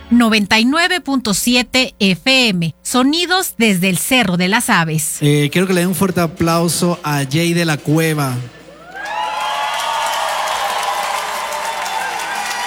99.7 FM. Sonidos desde el Cerro de las Aves. Quiero que le den un fuerte aplauso a Jay de la Cueva.